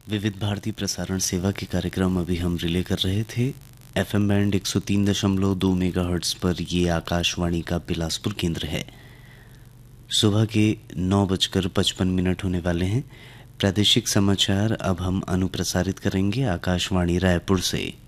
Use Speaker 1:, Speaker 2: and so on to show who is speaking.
Speaker 1: विविध भारती प्रसारण सेवा के कार्यक्रम अभी हम रिले कर रहे थे। एफएम बैंड 103.2 मेगाहर्ट्ज पर ये आकाशवाणी का बिलासपुर केंद्र है। सुबह के 9:55 होने वाले हैं। प्रादेशिक समाचार अब हम अनुप्रसारित करेंगे आकाशवाणी रायपुर से।